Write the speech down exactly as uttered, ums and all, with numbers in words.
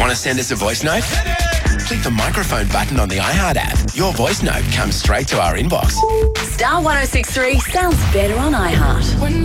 Want to send us a voice note? Click the microphone button on the iHeart app. Your voice note comes straight to our inbox. Star one oh six three sounds better on iHeart.